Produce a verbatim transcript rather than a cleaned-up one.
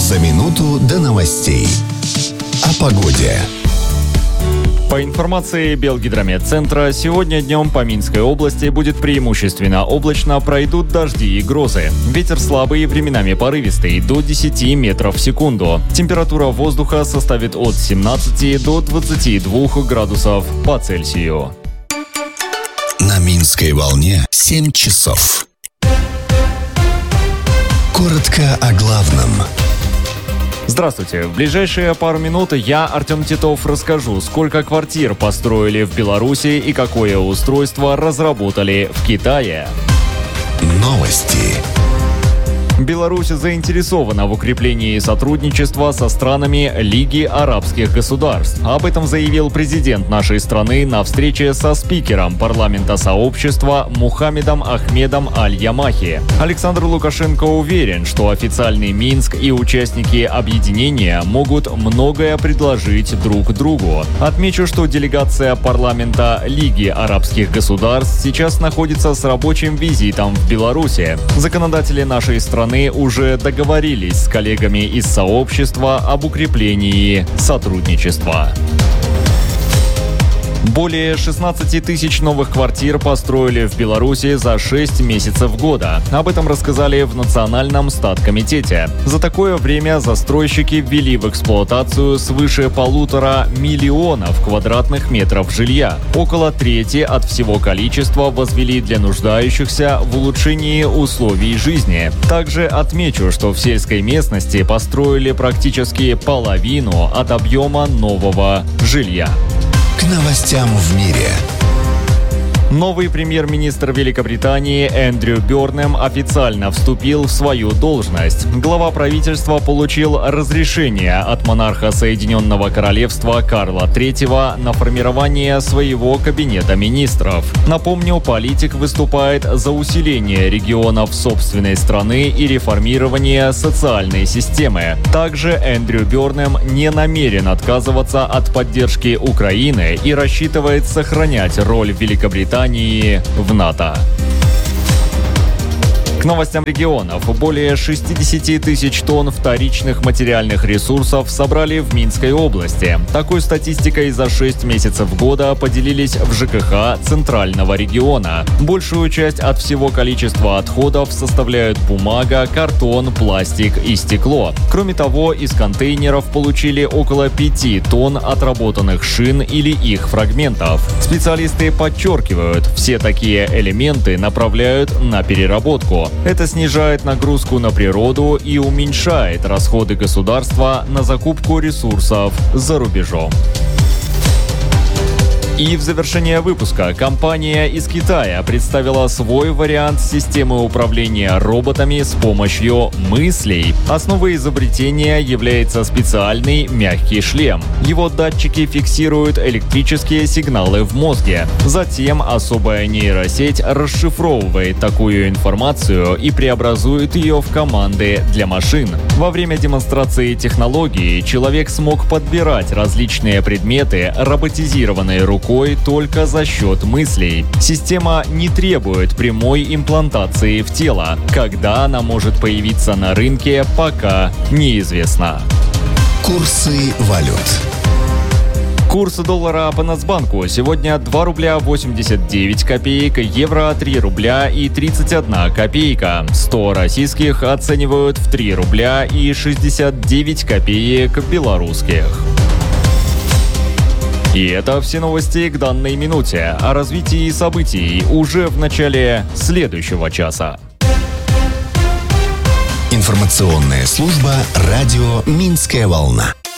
За минуту до новостей. О погоде. По информации Белгидрометцентра, сегодня днем по Минской области будет преимущественно облачно, пройдут дожди и грозы. Ветер слабый, временами порывистый, до десяти метров в секунду. Температура воздуха составит от семнадцати до двадцати двух градусов по Цельсию. На Минской волне семь часов. Коротко о главном. Здравствуйте. В ближайшие пару минут я, Артем Титов, расскажу, сколько квартир построили в Беларуси и какое устройство разработали в Китае. Новости. Беларусь заинтересована в укреплении сотрудничества со странами Лиги арабских государств. Об этом заявил президент нашей страны на встрече со спикером парламента сообщества Мухаммедом Ахмедом Аль-Ямахи. Александр Лукашенко уверен, что официальный Минск и участники объединения могут многое предложить друг другу. Отмечу, что делегация парламента Лиги арабских государств сейчас находится с рабочим визитом в Беларуси. Законодатели нашей страны уже договорились с коллегами из сообщества об укреплении сотрудничества. Более шестнадцати тысяч новых квартир построили в Беларуси за шесть месяцев года. Об этом рассказали в Национальном статкомитете. За такое время застройщики ввели в эксплуатацию свыше полутора миллионов квадратных метров жилья. Около трети от всего количества возвели для нуждающихся в улучшении условий жизни. Также отмечу, что в сельской местности построили практически половину от объема нового жилья. К новостям в мире. Новый премьер-министр Великобритании Эндрю Бёрнэм официально вступил в свою должность. Глава правительства получил разрешение от монарха Соединенного Королевства Карла третьего на формирование своего кабинета министров. Напомню, политик выступает за усиление регионов собственной страны и реформирование социальной системы. Также Эндрю Бёрнэм не намерен отказываться от поддержки Украины и рассчитывает сохранять роль Великобритании в НАТО. К новостям регионов. Более шестидесяти тысяч тонн вторичных материальных ресурсов собрали в Минской области. Такой статистикой за шесть месяцев года поделились в ЖКХ Центрального региона. Большую часть от всего количества отходов составляют бумага, картон, пластик и стекло. Кроме того, из контейнеров получили около пяти тонн отработанных шин или их фрагментов. Специалисты подчеркивают, все такие элементы направляют на переработку. Это снижает нагрузку на природу и уменьшает расходы государства на закупку ресурсов за рубежом. И в завершение выпуска компания из Китая представила свой вариант системы управления роботами с помощью мыслей. Основой изобретения является специальный мягкий шлем. Его датчики фиксируют электрические сигналы в мозге. Затем особая нейросеть расшифровывает такую информацию и преобразует ее в команды для машин. Во время демонстрации технологии человек смог подбирать различные предметы роботизированной рукой только за счет мыслей. Система не требует прямой имплантации в тело. Когда она может появиться на рынке, пока неизвестно. Курсы валют. Курс доллара по Нацбанку сегодня два рубля восемьдесят девять копеек, евро три рубля и тридцать одна копейка. сто российских оценивают в три рубля и шестьдесят девять копеек белорусских. И это все новости к данной минуте. О развитии событий уже в начале следующего часа. Информационная служба радио «Минская волна».